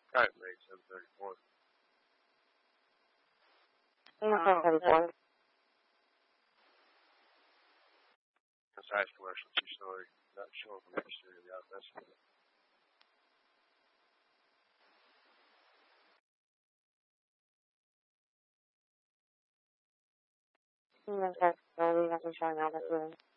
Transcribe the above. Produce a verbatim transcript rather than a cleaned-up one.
Alright, mate, seven thirty-four. seven thirty-four. That's ice commercial, two-story. Not showing from the exterior of the office. Okay, so we have to show now this room.